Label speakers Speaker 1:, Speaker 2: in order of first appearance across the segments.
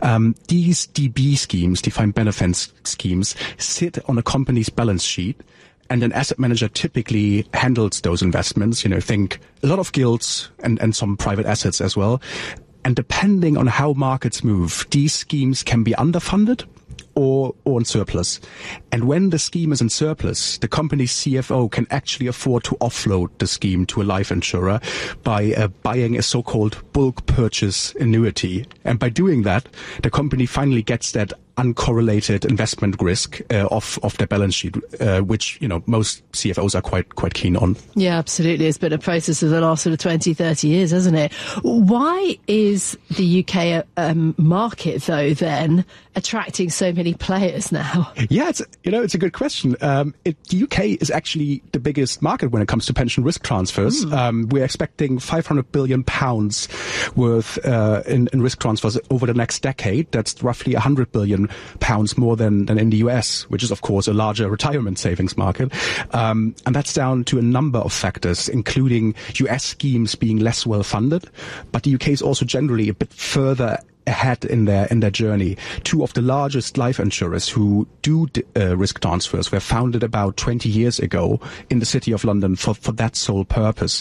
Speaker 1: These DB schemes, defined benefit schemes, sit on a company's balance sheet, and an asset manager typically handles those investments. Think a lot of gilts and some private assets as well. And depending on how markets move, these schemes can be underfunded or in surplus. And when the scheme is in surplus, the company's CFO can actually afford to offload the scheme to a life insurer by buying a so-called bulk purchase annuity. And by doing that, the company finally gets that uncorrelated investment risk off their balance sheet, which most CFOs are quite keen on.
Speaker 2: Yeah, absolutely. It's been a process of the last sort of 20, 30 years, hasn't it? Why is the UK market, though, then attracting so many players now?
Speaker 1: Yeah, it's a good question. The UK is actually the biggest market when it comes to pension risk transfers. We're expecting £500 billion worth in risk transfers over the next decade. That's roughly £100 billion more than in the US, which is, of course, a larger retirement savings market. And that's down to a number of factors, including US schemes being less well funded. But the UK is also generally a bit further ahead in their journey. Two of the largest life insurers who do risk transfers were founded about 20 years ago in the City of London for that sole purpose.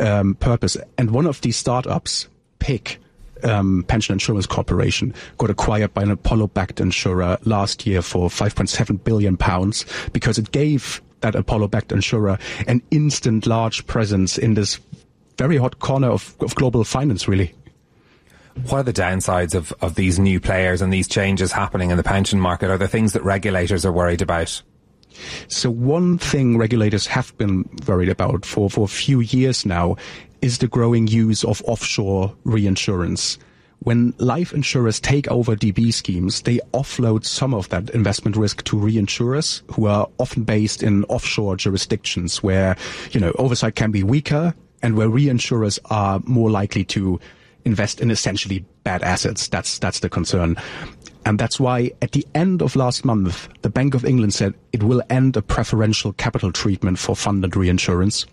Speaker 1: And one of these startups, PIC, Pension Insurance Corporation, got acquired by an Apollo-backed insurer last year for £5.7 billion because it gave that Apollo-backed insurer an instant large presence in this very hot corner of global finance, really.
Speaker 3: What are the downsides of these new players and these changes happening in the pension market? Are there things that regulators are worried about?
Speaker 1: So one thing regulators have been worried about for a few years now is the growing use of offshore reinsurance. When life insurers take over DB schemes, they offload some of that investment risk to reinsurers who are often based in offshore jurisdictions where, oversight can be weaker and where reinsurers are more likely to invest in essentially bad assets. That's the concern. And that's why at the end of last month, the Bank of England said it will end a preferential capital treatment for funded reinsurance.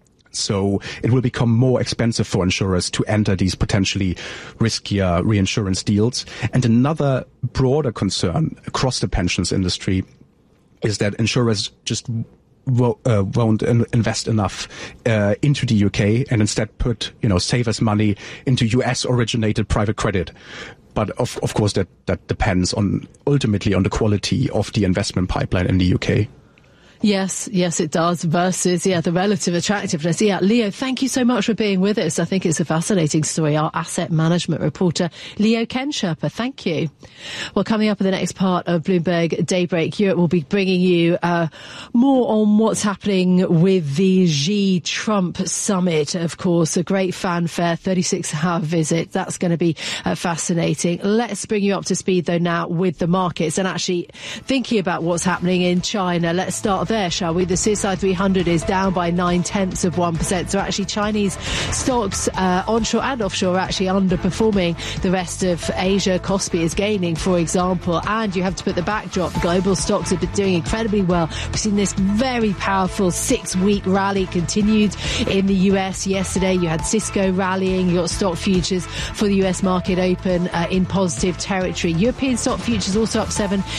Speaker 1: So it will become more expensive for insurers to enter these potentially riskier reinsurance deals. And another broader concern across the pensions industry is that insurers just won't invest enough into the UK and instead put, savers' money into US originated private credit. But of course that depends ultimately on the quality of the investment pipeline in the UK.
Speaker 2: Yes, it does, versus, the relative attractiveness. Leo, thank you so much for being with us. I think it's a fascinating story. Our asset management reporter, Leo Kensherpa, thank you. Well, coming up in the next part of Bloomberg Daybreak Europe, we'll be bringing you more on what's happening with the Xi Trump summit. Of course, a great fanfare, 36-hour visit. That's going to be fascinating. Let's bring you up to speed, though, now with the markets and actually thinking about what's happening in China. Let's start there, shall we? The CSI 300 is down by 0.9%. So actually Chinese stocks, onshore and offshore, are actually underperforming the rest of Asia. Kospi is gaining, for example. And you have to put the backdrop. Global stocks have been doing incredibly well. We've seen this very powerful 6-week rally continued in the US. Yesterday you had Cisco rallying. You got stock futures for the US market open in positive territory. European stock futures also up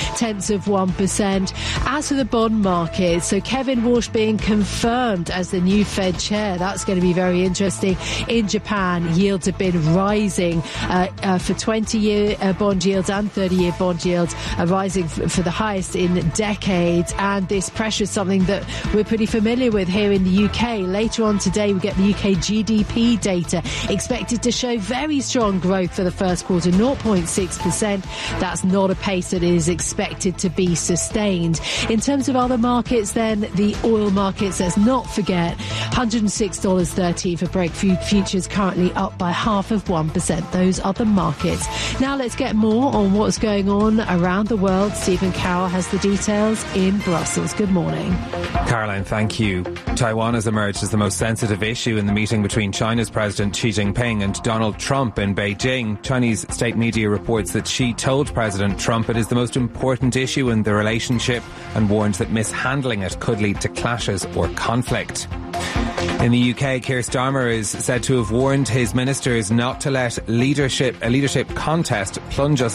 Speaker 2: 0.7%. As for the bond market, so Kevin Walsh being confirmed as the new Fed chair. That's going to be very interesting. In Japan, yields have been rising for 20-year bond yields and 30-year bond yields are rising for the highest in decades. And this pressure is something that we're pretty familiar with here in the UK. Later on today, we get the UK GDP data expected to show very strong growth for the first quarter, 0.6%. That's not a pace that is expected to be sustained. In terms of other markets, then the oil markets, let's not forget, $106.13 for Brent futures, currently up by 0.5%. Those are the markets. Now let's get more on what's going on around the world. Stephen Carroll has the details in Brussels. Good morning.
Speaker 3: Caroline, thank you. Taiwan has emerged as the most sensitive issue in the meeting between China's President Xi Jinping and Donald Trump in Beijing. Chinese state media reports that Xi told President Trump it is the most important issue in the relationship and warned that mishandling it could lead to clashes or conflict. In the UK, Keir Starmer is said to have warned his ministers not to let a leadership contest plunge us